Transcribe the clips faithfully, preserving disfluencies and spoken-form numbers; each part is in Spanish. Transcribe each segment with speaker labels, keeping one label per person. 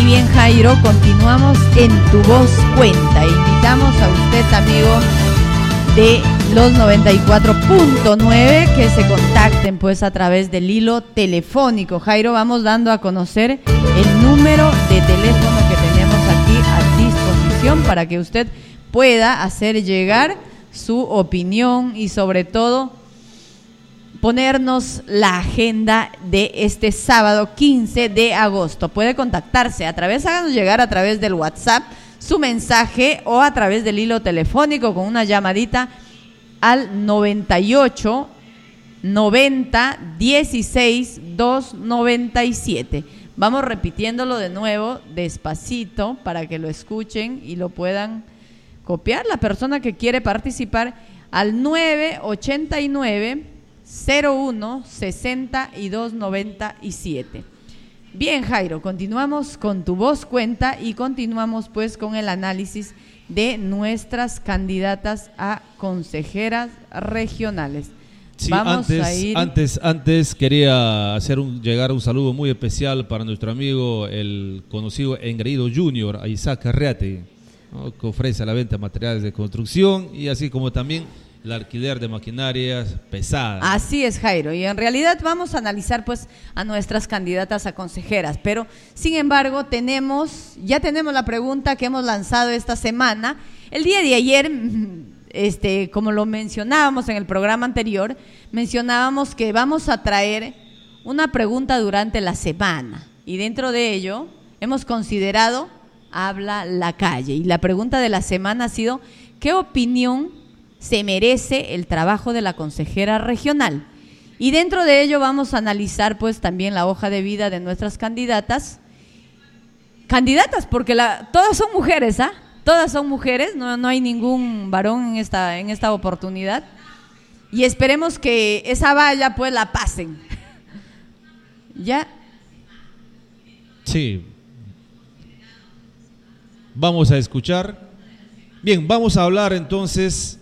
Speaker 1: Y bien, Jairo, continuamos en Tu Voz Cuenta. Invitamos a usted, amigo de los noventa y cuatro punto nueve, que se contacten pues a través del hilo telefónico. Jairo, vamos dando a conocer el número de teléfono que tenemos aquí a disposición para que usted pueda hacer llegar su opinión y sobre todo ponernos la agenda de este sábado quince de agosto. Puede contactarse a través, háganos llegar a través del WhatsApp su mensaje o a través del hilo telefónico con una llamadita al noventa y ocho, noventa, dieciséis, doscientos noventa y siete. Vamos repitiéndolo de nuevo, despacito, para que lo escuchen y lo puedan copiar. La persona que quiere participar al nueve ochenta y nueve, cero uno, sesenta y dos noventa y siete. Bien, Jairo, continuamos con Tu Voz Cuenta y continuamos pues con el análisis de nuestras candidatas a consejeras regionales.
Speaker 2: Sí,
Speaker 1: Vamos
Speaker 2: antes,
Speaker 1: a ir...
Speaker 2: antes, antes quería hacer un, llegar un saludo muy especial para nuestro amigo, el conocido engreído Junior, a Isaac Arreate, ¿no?, que ofrece a la venta de materiales de construcción y así como también el alquiler de maquinarias pesadas.
Speaker 1: Así es, Jairo, y en realidad vamos a analizar pues a nuestras candidatas a consejeras, pero sin embargo tenemos, ya tenemos la pregunta que hemos lanzado esta semana. El día de ayer, este, como lo mencionábamos en el programa anterior, mencionábamos que vamos a traer una pregunta durante la semana y dentro de ello hemos considerado Habla la Calle, y la pregunta de la semana ha sido: ¿qué opinión se merece el trabajo de la consejera regional? Y dentro de ello vamos a analizar pues también la hoja de vida de nuestras candidatas, candidatas porque la, todas son mujeres, ¿ah? Todas son mujeres, no, no hay ningún varón en esta, en esta oportunidad, y esperemos que esa valla pues la pasen. ¿Ya?
Speaker 2: Sí. Vamos a escuchar. Bien, vamos a hablar entonces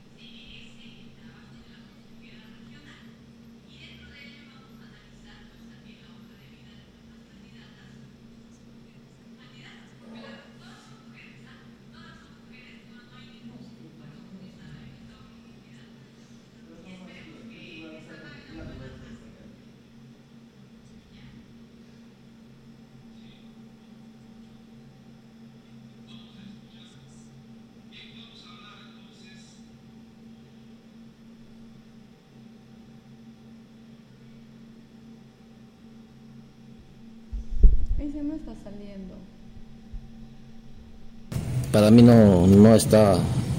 Speaker 1: Ese no está saliendo.
Speaker 3: Para mí no, no está.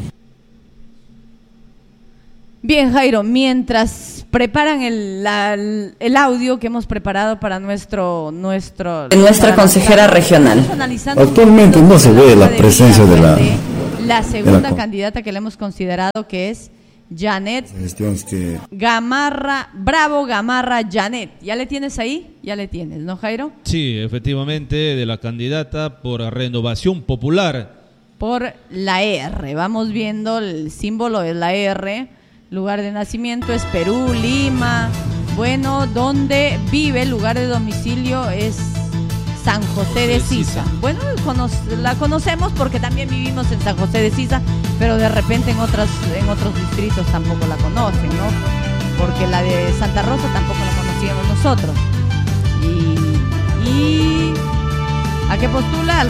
Speaker 1: Bien, Jairo, mientras preparan el, la, el audio que hemos preparado para nuestro nuestro
Speaker 4: nuestra consejera regional.
Speaker 5: Actualmente no se ve la presencia de la
Speaker 1: la segunda
Speaker 5: de la,
Speaker 1: candidata que le hemos considerado, que es Janet
Speaker 5: que...
Speaker 1: Gamarra, Bravo Gamarra Janet. ¿Ya le tienes ahí? Ya le tienes, ¿no, Jairo?
Speaker 2: Sí, efectivamente, de la candidata por Renovación Popular.
Speaker 1: Por la R, vamos viendo el símbolo de la R, lugar de nacimiento es Perú, Lima, bueno, donde vive, lugar de domicilio es San José de Sisa. Bueno, la conocemos porque también vivimos en San José de Sisa, pero de repente en otras en otros distritos tampoco la conocen, ¿no? Porque la de Santa Rosa tampoco la conocíamos nosotros. Y, y ¿a qué postula? Al